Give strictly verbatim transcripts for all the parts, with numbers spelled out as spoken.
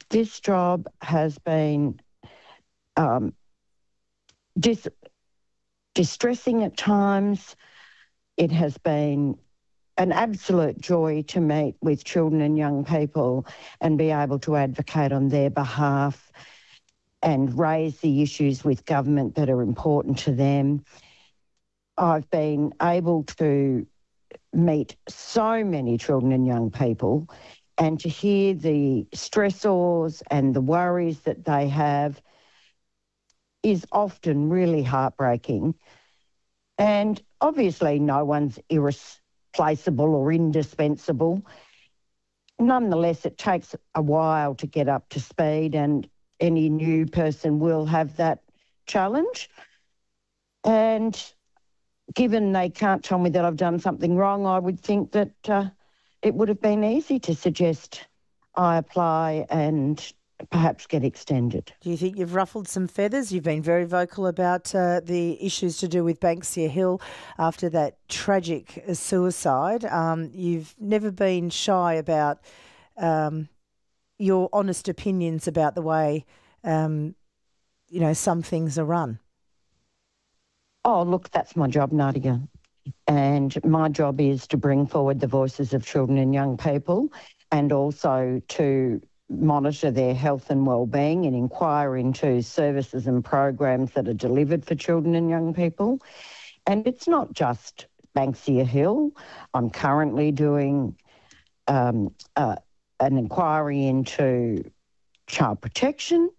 This job has been um, dis- distressing at times. It has been an absolute joy to meet with children and young people and be able to advocate on their behalf and raise the issues with government that are important to them. I've been able to meet so many children and young people and to hear the stressors and the worries that they have is often really heartbreaking. And obviously no one's irreplaceable or indispensable. Nonetheless, it takes a while to get up to speed, and any new person will have that challenge. And given they can't tell me that I've done something wrong, I would think that uh, it would have been easy to suggest I apply and perhaps get extended. Do you think you've ruffled some feathers? You've been very vocal about uh, the issues to do with Banksia Hill after that tragic suicide. Um, you've never been shy about um, your honest opinions about the way, um, you know, some things are run. Oh, look, that's my job, Nadia. And my job is to bring forward the voices of children and young people and also to monitor their health and wellbeing and inquire into services and programs that are delivered for children and young people. And it's not just Banksia Hill. I'm currently doing um, uh, an inquiry into child protection.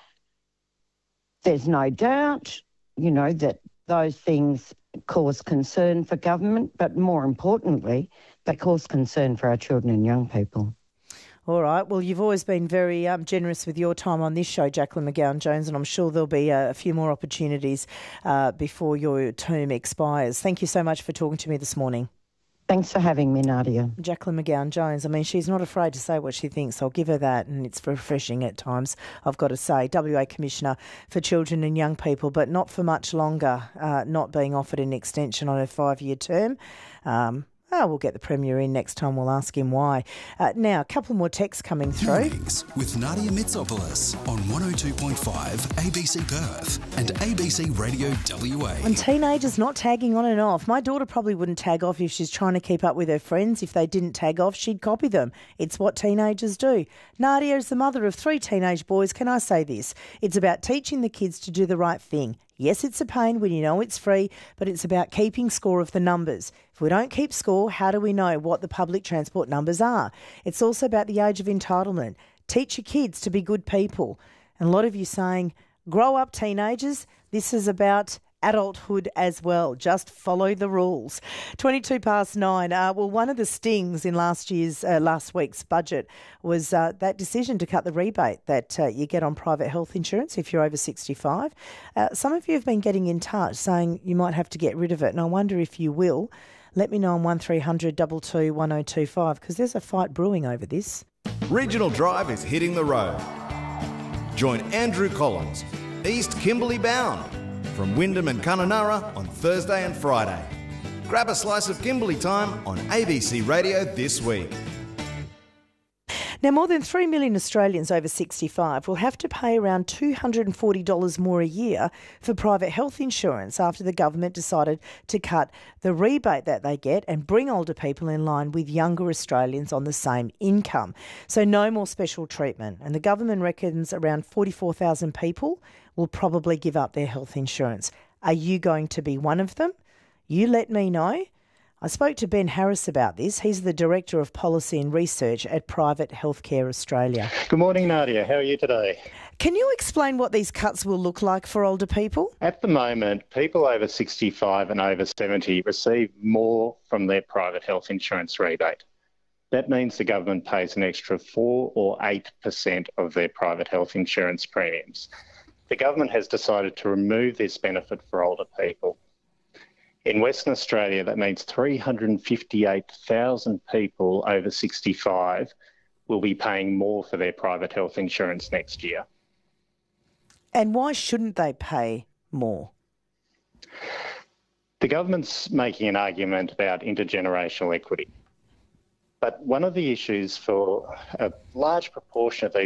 There's no doubt, you know, that those things cause concern for government, but more importantly, they cause concern for our children and young people. All right. Well, you've always been very um, generous with your time on this show, Jacqueline McGowan-Jones, and I'm sure there'll be a, a few more opportunities uh, before your term expires. Thank you so much for talking to me this morning. Thanks for having me, Nadia. Jacqueline McGowan-Jones. I mean, she's not afraid to say what she thinks. I'll give her that, and it's refreshing at times, I've got to say. W A Commissioner for Children and Young People, but not for much longer, uh, not being offered an extension on her five-year term. Um Oh, we'll get the Premier in next time. We'll ask him why. Uh, now, a couple more texts coming through. Mornings with Nadia Mitsopoulos on one oh two point five A B C Perth and A B C Radio W A. On teenagers not tagging on and off. My daughter probably wouldn't tag off if she's trying to keep up with her friends. If they didn't tag off, she'd copy them. It's what teenagers do. Nadia is the mother of three teenage boys. Can I say this? It's about teaching the kids to do the right thing. Yes, it's a pain when you know it's free, but it's about keeping score of the numbers. If we don't keep score, how do we know what the public transport numbers are? It's also about the age of entitlement. Teach your kids to be good people. And a lot of you saying, grow up, teenagers. This is about adulthood as well. Just follow the rules. twenty-two past nine. Uh, well, one of the stings in last year's, uh, last week's budget was uh, that decision to cut the rebate that uh, you get on private health insurance if you're over sixty-five. Uh, some of you have been getting in touch saying you might have to get rid of it, and I wonder if you will. Let me know on one three hundred two two one oh two five because there's a fight brewing over this. Regional Drive is hitting the road. Join Andrew Collins, East Kimberley bound, from Wyndham and Kununurra on Thursday and Friday. Grab a slice of Kimberley time on A B C Radio this week. Now, more than three million Australians over sixty-five will have to pay around two hundred forty dollars more a year for private health insurance after the government decided to cut the rebate that they get and bring older people in line with younger Australians on the same income. So no more special treatment. And the government reckons around forty-four thousand people will probably give up their health insurance. Are you going to be one of them? You let me know. I spoke to Ben Harris about this. He's the Director of Policy and Research at Private Healthcare Australia. Good morning, Nadia. How are you today? Can you explain what these cuts will look like for older people? At the moment, people over sixty-five and over seventy receive more from their private health insurance rebate. That means the government pays an extra four or eight percent of their private health insurance premiums. The government has decided to remove this benefit for older people. In Western Australia, that means three hundred fifty-eight thousand people over sixty-five will be paying more for their private health insurance next year. And why shouldn't they pay more? The government's making an argument about intergenerational equity. But one of the issues for a large proportion of these